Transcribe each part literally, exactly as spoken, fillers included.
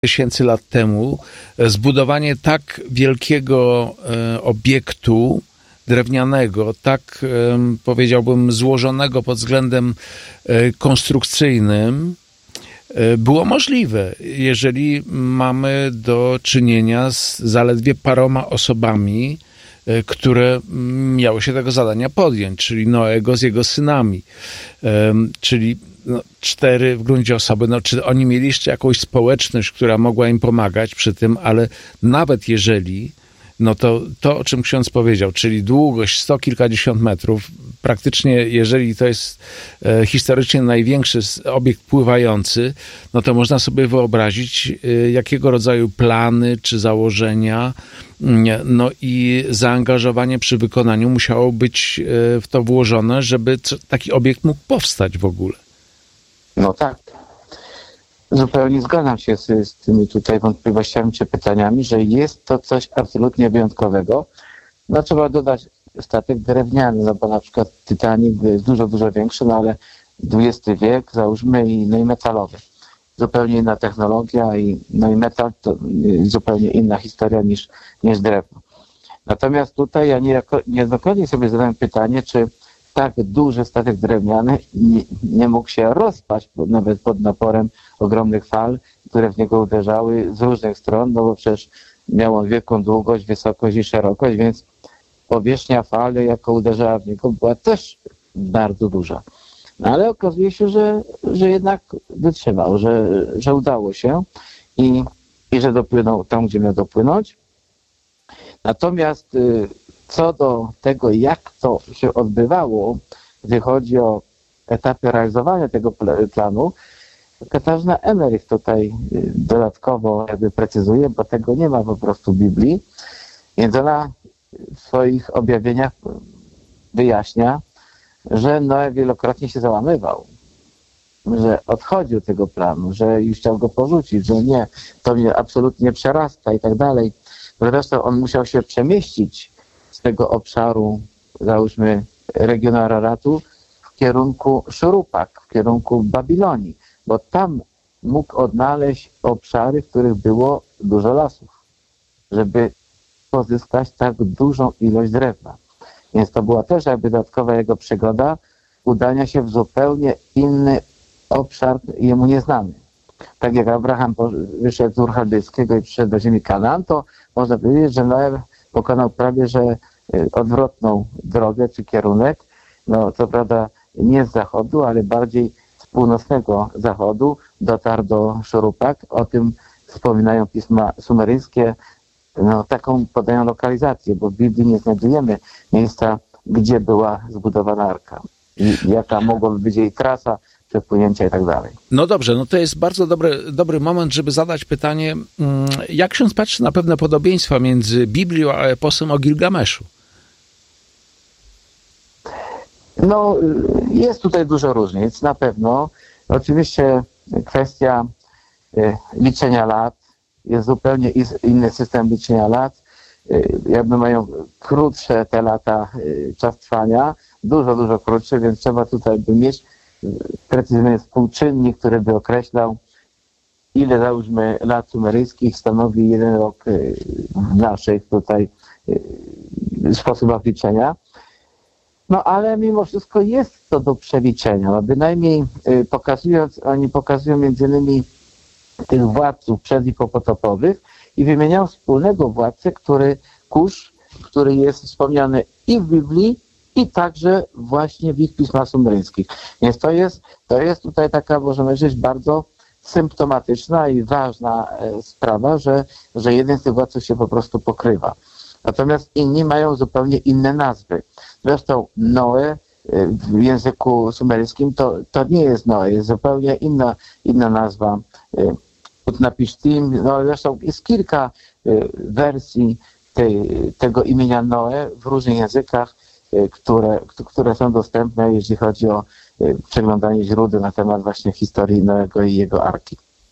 tysięcy lat temu zbudowanie tak wielkiego obiektu drewnianego, tak powiedziałbym złożonego pod względem konstrukcyjnym było możliwe, jeżeli mamy do czynienia z zaledwie paroma osobami, które miały się tego zadania podjąć, czyli Noego z jego synami, czyli no, cztery w gruncie osoby. No, czy oni mieli jeszcze jakąś społeczność, która mogła im pomagać przy tym, ale nawet jeżeli, no to to, o czym ksiądz powiedział, czyli długość sto kilkadziesiąt metrów, praktycznie jeżeli to jest e, historycznie największy obiekt pływający, no to można sobie wyobrazić, e, jakiego rodzaju plany czy założenia, no i zaangażowanie przy wykonaniu musiało być e, w to włożone, żeby taki obiekt mógł powstać w ogóle. No tak. Zupełnie zgadzam się z, z tymi tutaj wątpliwościami czy pytaniami, że jest to coś absolutnie wyjątkowego. No trzeba dodać statek drewniany, no bo na przykład Titanic jest dużo, dużo większy, no ale dwudziesty wiek, załóżmy, i, no i metalowy. Zupełnie inna technologia i, no i metal to zupełnie inna historia niż, niż drewno. Natomiast tutaj ja niejako, niejednokrotnie sobie zadałem pytanie, czy tak duży statek drewniany nie, nie mógł się rozpaść, nawet pod naporem ogromnych fal, które w niego uderzały z różnych stron, no bo przecież miał on wielką długość, wysokość i szerokość, więc powierzchnia fali, jaka uderzała w niego, była też bardzo duża. No ale okazuje się, że, że jednak wytrzymał, że, że udało się i, i że dopłynął tam, gdzie miał dopłynąć. Natomiast co do tego, jak to się odbywało, gdy chodzi o etapy realizowania tego planu, Katarzyna Emmerich tutaj dodatkowo jakby precyzuje, bo tego nie ma po prostu w Biblii, więc ona w swoich objawieniach wyjaśnia, że Noe wielokrotnie się załamywał, że odchodził od tego planu, że już chciał go porzucić, że nie, to mnie absolutnie przerasta i tak dalej. Zresztą on musiał się przemieścić z tego obszaru, załóżmy, regionu Araratu w kierunku Szurupak, w kierunku Babilonii, bo tam mógł odnaleźć obszary, w których było dużo lasów, żeby pozyskać tak dużą ilość drewna. Więc to była też jakby dodatkowa jego przygoda udania się w zupełnie inny obszar jemu nieznany. Tak jak Abraham wyszedł z Ur Chaldejskiego i przyszedł do ziemi Kanaan, to można powiedzieć, że Noe pokonał prawie że odwrotną drogę czy kierunek. No co prawda nie z zachodu, ale bardziej z północnego zachodu dotarł do Szurupak. O tym wspominają pisma sumeryjskie. No, taką podają lokalizację, bo w Biblii nie znajdujemy miejsca, gdzie była zbudowana arka i jaka mogłaby być jej trasa przepłynięcia i tak dalej. No dobrze, no to jest bardzo dobry, dobry moment, żeby zadać pytanie, jak ksiądz patrzy na pewne podobieństwa między Biblią a eposem o Gilgameszu? No, jest tutaj dużo różnic, na pewno. Oczywiście kwestia liczenia lat, jest zupełnie inny system liczenia lat. Jakby mają krótsze te lata, czas trwania, dużo, dużo krótszy, więc trzeba tutaj by mieć precyzyjny współczynnik, który by określał, ile załóżmy lat sumeryjskich stanowi jeden rok w naszych tutaj sposobach liczenia. No ale mimo wszystko jest to do przeliczenia. No, bynajmniej pokazując, oni pokazują między innymi tych władców przed i popotopowych i wymieniał wspólnego władcę, który Kusz, który jest wspomniany i w Biblii, i także właśnie w ich pismach sumeryjskich. Więc to jest, to jest tutaj taka, możemy powiedzieć, bardzo symptomatyczna i ważna sprawa, że, że jeden z tych władców się po prostu pokrywa. Natomiast inni mają zupełnie inne nazwy. Zresztą Noe w języku sumeryjskim to, to nie jest Noe, jest zupełnie inna, inna nazwa. Utnapishtim, no zresztą jest kilka wersji tej, tego imienia Noe w różnych językach, które, które są dostępne, jeśli chodzi o przeglądanie źródeł na temat właśnie historii Noego i jego arki.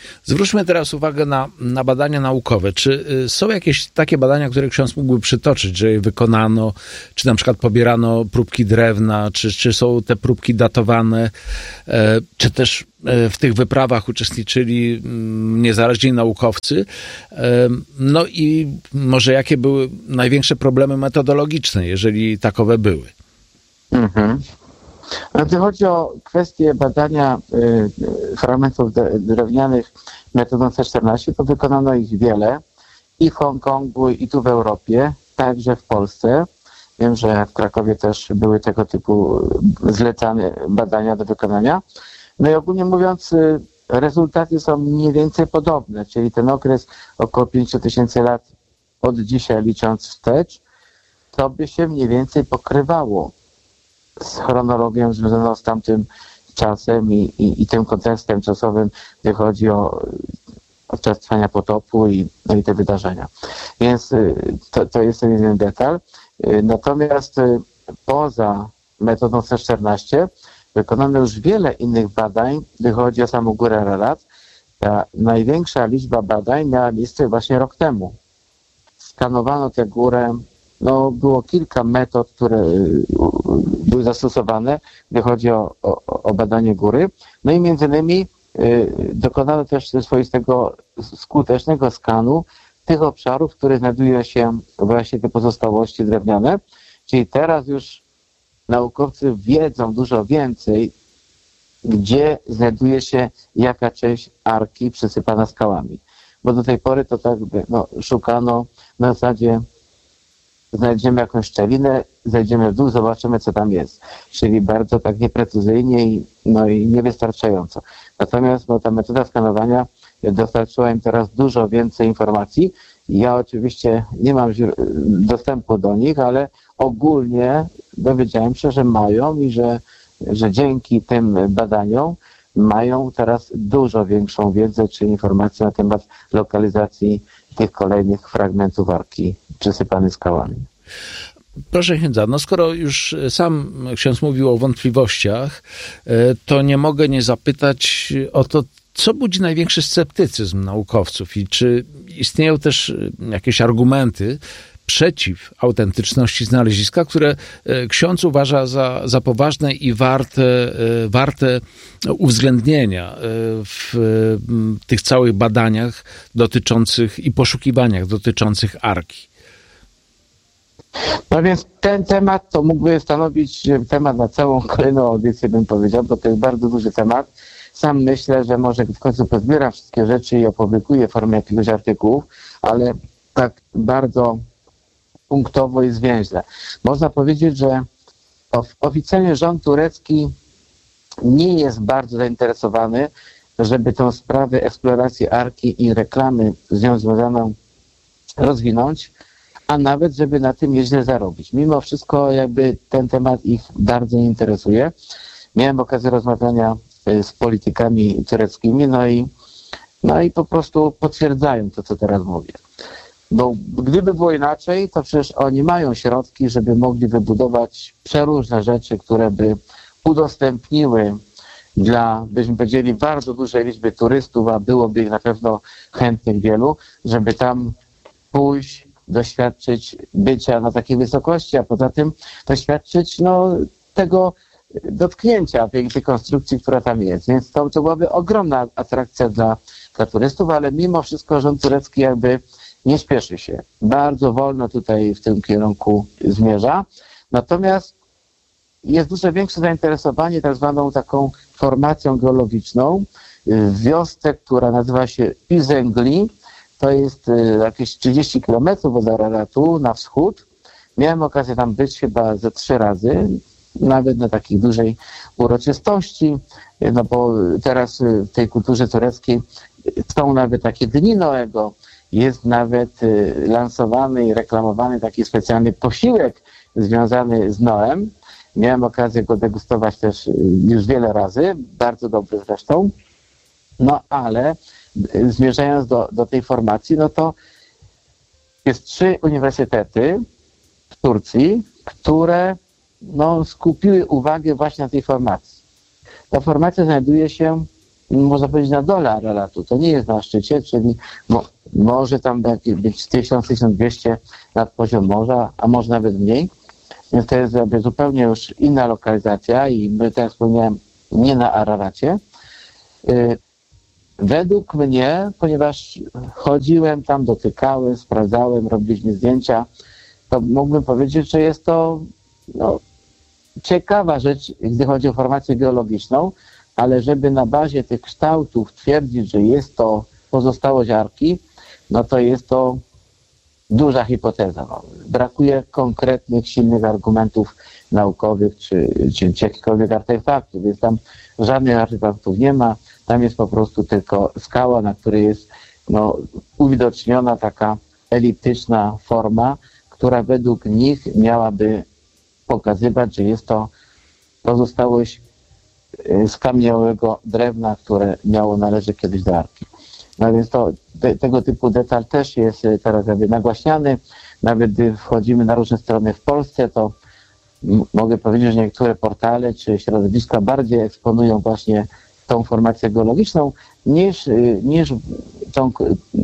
Zwróćmy teraz uwagę na, na badania naukowe. Czy y, są jakieś takie badania, które ksiądz mógłby przytoczyć, że je wykonano, czy na przykład pobierano próbki drewna, czy, czy są te próbki datowane, e, czy też e, w tych wyprawach uczestniczyli m, niezależni naukowcy? E, no i może jakie były największe problemy metodologiczne, jeżeli takowe były? Mhm. Gdy chodzi o kwestię badania y, fragmentów drewnianych metodą C czternaście, to wykonano ich wiele i w Hongkongu, i tu w Europie, także w Polsce. Wiem, że w Krakowie też były tego typu zlecane badania do wykonania. No i ogólnie mówiąc, y, rezultaty są mniej więcej podobne, czyli ten okres około pięć tysięcy lat od dzisiaj licząc wstecz, to by się mniej więcej pokrywało z chronologią związaną z tamtym czasem i, i, i tym kontekstem czasowym, gdy chodzi o, o czas trwania potopu i, no i te wydarzenia. Więc to, to jest ten jeden detal. Natomiast poza metodą C czternaście wykonano już wiele innych badań, gdy chodzi o samą górę Ararat. Ta największa liczba badań miała miejsce właśnie rok temu. Skanowano tę górę. No, było kilka metod, które były zastosowane, gdy chodzi o, o, o badanie góry. No i między innymi y, dokonano też swoistego skutecznego skanu tych obszarów, w których znajdują się właśnie te pozostałości drewniane. Czyli teraz już naukowcy wiedzą dużo więcej, gdzie znajduje się jaka część arki przysypana skałami. Bo do tej pory to tak no, szukano na zasadzie znajdziemy jakąś szczelinę, zejdziemy w dół, zobaczymy, co tam jest. Czyli bardzo tak nieprecyzyjnie i, no i niewystarczająco. Natomiast no, ta metoda skanowania dostarczyła im teraz dużo więcej informacji. Ja oczywiście nie mam dostępu do nich, ale ogólnie dowiedziałem się, że mają i że, że dzięki tym badaniom mają teraz dużo większą wiedzę czy informacje na temat lokalizacji tych kolejnych fragmentów arki przysypanych skałami. Proszę księdza, no skoro już sam ksiądz mówił o wątpliwościach, to nie mogę nie zapytać o to, co budzi największy sceptycyzm naukowców i czy istnieją też jakieś argumenty przeciw autentyczności znaleziska, które ksiądz uważa za, za poważne i warte, warte uwzględnienia w tych całych badaniach dotyczących i poszukiwaniach dotyczących arki. No więc ten temat to mógłby stanowić temat na całą kolejną audycję, bym powiedział, bo to jest bardzo duży temat. Sam myślę, że może w końcu pozbieram wszystkie rzeczy i opublikuję w formie jakiegoś artykułu, ale tak bardzo punktowo i zwięźle. Można powiedzieć, że oficjalnie rząd turecki nie jest bardzo zainteresowany, żeby tę sprawę eksploracji arki i reklamy z nią związaną rozwinąć, a nawet żeby na tym nieźle zarobić. Mimo wszystko jakby ten temat ich bardzo nie interesuje. Miałem okazję rozmawiania z politykami tureckimi, no i, no i po prostu potwierdzają to, co teraz mówię. Bo gdyby było inaczej, to przecież oni mają środki, żeby mogli wybudować przeróżne rzeczy, które by udostępniły dla, byśmy powiedzieli, bardzo dużej liczby turystów, a byłoby ich na pewno chętnych wielu, żeby tam pójść, doświadczyć bycia na takiej wysokości, a poza tym doświadczyć no, tego dotknięcia tej, tej konstrukcji, która tam jest. Więc to, to byłaby ogromna atrakcja dla, dla turystów, ale mimo wszystko rząd turecki jakby nie śpieszy się. Bardzo wolno tutaj w tym kierunku zmierza. Natomiast jest dużo większe zainteresowanie tak zwaną taką formacją geologiczną w wiosce, która nazywa się Pizengli. To jest jakieś trzydzieści kilometrów od Araratu na wschód. Miałem okazję tam być chyba ze trzy razy, nawet na takiej dużej uroczystości, no bo teraz w tej kulturze tureckiej są nawet takie dni Noego, jest nawet lansowany i reklamowany taki specjalny posiłek związany z Noem. Miałem okazję go degustować też już wiele razy, bardzo dobry zresztą. No ale zmierzając do, do tej formacji, no to jest trzy uniwersytety w Turcji, które no, skupiły uwagę właśnie na tej formacji. Ta formacja znajduje się można powiedzieć, na dole Araratu. To nie jest na szczycie, czyli mo, może tam być tysiąc, tysiąc dwieście nad poziom morza, a może nawet mniej. Więc to jest jakby zupełnie już inna lokalizacja i my, tak jak wspomniałem, nie na Araracie. Według mnie, ponieważ chodziłem tam, dotykałem, sprawdzałem, robiliśmy zdjęcia, to mógłbym powiedzieć, że jest to no, ciekawa rzecz, gdy chodzi o formację geologiczną, ale żeby na bazie tych kształtów twierdzić, że jest to pozostałość Arki, no to jest to duża hipoteza. No, brakuje konkretnych, silnych argumentów naukowych czy, czy, czy jakichkolwiek artefaktów, więc tam żadnych artefaktów nie ma. Tam jest po prostu tylko skała, na której jest no, uwidoczniona taka eliptyczna forma, która według nich miałaby pokazywać, że jest to pozostałość skamieniałego drewna, które miało należeć kiedyś do Arki. No więc to, te, tego typu detal też jest teraz jakby nagłaśniany. Nawet gdy wchodzimy na różne strony w Polsce, to m- mogę powiedzieć, że niektóre portale czy środowiska bardziej eksponują właśnie tą formację geologiczną niż, niż tą,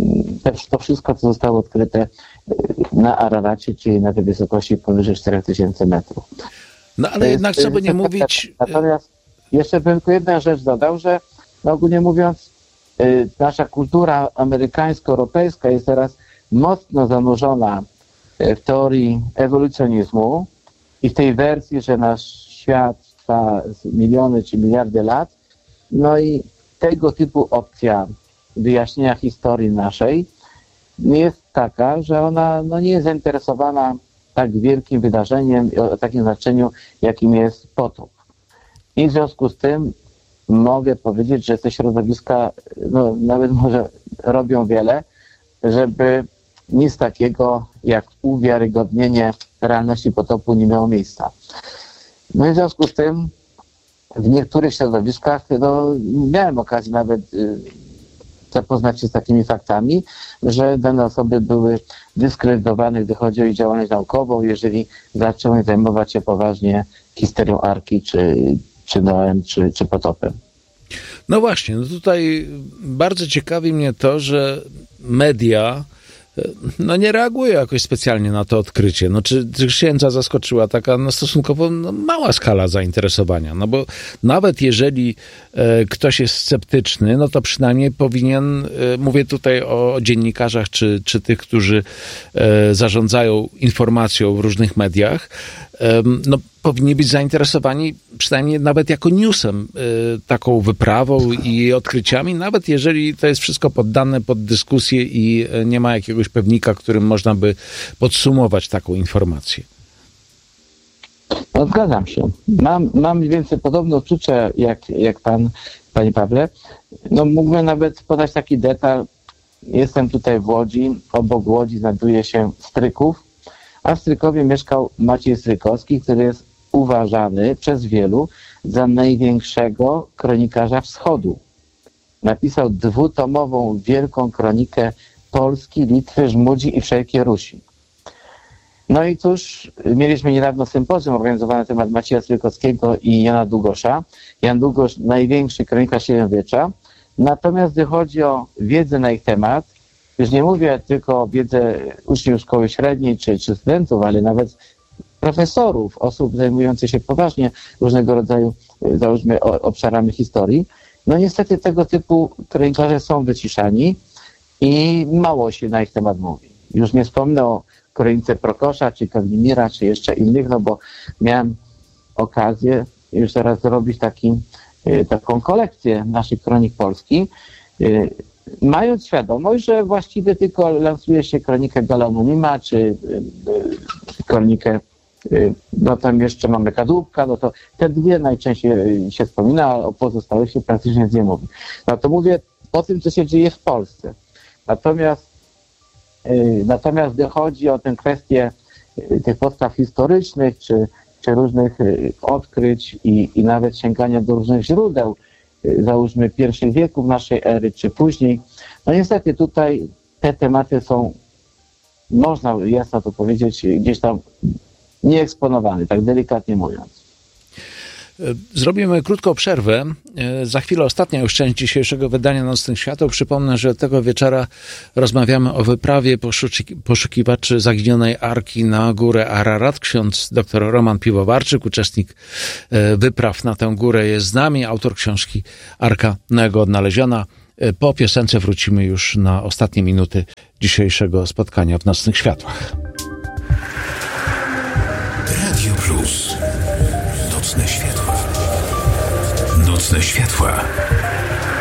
to wszystko, co zostało odkryte na Araracie, czyli na tej wysokości powyżej cztery tysiące metrów. No ale jednak, żeby nie mówić... Natomiast jeszcze bym tylko jedną rzecz dodał, że no, ogólnie mówiąc, y, nasza kultura amerykańsko-europejska jest teraz mocno zanurzona w teorii ewolucjonizmu i w tej wersji, że nasz świat trwa miliony czy miliardy lat. No i tego typu opcja wyjaśnienia historii naszej jest taka, że ona no, nie jest zainteresowana tak wielkim wydarzeniem o takim znaczeniu, jakim jest potop. I w związku z tym mogę powiedzieć, że te środowiska no, nawet może robią wiele, żeby nic takiego jak uwiarygodnienie realności potopu nie miało miejsca. No i w związku z tym w niektórych środowiskach no, miałem okazję nawet y, zapoznać się z takimi faktami, że dane osoby były dyskredytowane, gdy chodzi o ich działalność naukową, jeżeli zaczęły zajmować się poważnie historią Arki, czy, czy Noem, czy, czy potopem. No właśnie, no tutaj bardzo ciekawi mnie to, że media no nie reaguje jakoś specjalnie na to odkrycie. No czy, czy księdza zaskoczyła taka no, stosunkowo no, mała skala zainteresowania? No bo nawet jeżeli e, ktoś jest sceptyczny, no to przynajmniej powinien, e, mówię tutaj o, o dziennikarzach, czy, czy tych, którzy e, zarządzają informacją w różnych mediach, e, no powinni być zainteresowani przynajmniej nawet jako newsem, y, taką wyprawą i odkryciami, nawet jeżeli to jest wszystko poddane pod dyskusję i y, nie ma jakiegoś pewnika, którym można by podsumować taką informację. No, zgadzam się. Mam, mam mniej więcej podobne odczucie jak, jak pan, panie Pawle. No, mógłbym nawet podać taki detal. Jestem tutaj w Łodzi. Obok Łodzi znajduje się Stryków, a w Strykowie mieszkał Maciej Strykowski, który jest uważany przez wielu za największego kronikarza wschodu. Napisał dwutomową wielką kronikę Polski, Litwy, Żmudzi i wszelkiej Rusi. No i cóż, mieliśmy niedawno sympozjum organizowane na temat Macieja Strykowskiego i Jana Długosza. Jan Długosz, największy kronikarz średniowiecza. Natomiast gdy chodzi o wiedzę na ich temat, już nie mówię tylko o wiedzę uczniów szkoły średniej czy, czy studentów, ale nawet profesorów, osób zajmujących się poważnie różnego rodzaju, załóżmy, obszarami historii. No niestety tego typu kronikarze są wyciszani i mało się na ich temat mówi. Już nie wspomnę o kronice Prokosza, czy Kazimira, czy jeszcze innych, no bo miałem okazję już teraz zrobić taki, taką kolekcję naszych kronik polskich, mając świadomość, że właściwie tylko lansuje się kronikę Galaunonima, czy kronikę, no tam jeszcze mamy Kadłubka, no to te dwie najczęściej się wspomina, a o pozostałych się praktycznie nic nie mówi. No to mówię o tym, co się dzieje w Polsce. Natomiast natomiast gdy chodzi o tę kwestię tych podstaw historycznych, czy, czy różnych odkryć i, i nawet sięgania do różnych źródeł, załóżmy pierwszych wieków naszej ery, czy później, no niestety tutaj te tematy są, można jasno to powiedzieć, gdzieś tam nieeksponowane, tak delikatnie mówiąc. Zrobimy krótką przerwę. Za chwilę ostatnia już część dzisiejszego wydania Nocnych Świateł. Przypomnę, że tego wieczora rozmawiamy o wyprawie poszuki- poszukiwaczy zaginionej Arki na górę Ararat. Ksiądz dr Roman Piwowarczyk, uczestnik wypraw na tę górę, jest z nami. Autor książki Arka Noego odnaleziona. Po piosence wrócimy już na ostatnie minuty dzisiejszego spotkania w Nocnych Światłach. Radio Plus. Nocne światła. Nocne światła.